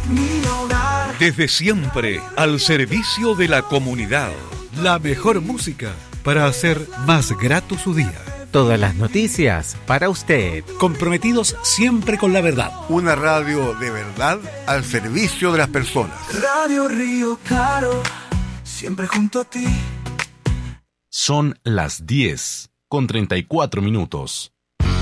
mi hogar. Desde siempre, al servicio de la comunidad. La mejor música para hacer más grato su día. Todas las noticias para usted. Comprometidos siempre con la verdad. Una radio de verdad al servicio de las personas. Radio Río Claro, siempre junto a ti. Son las 10:34.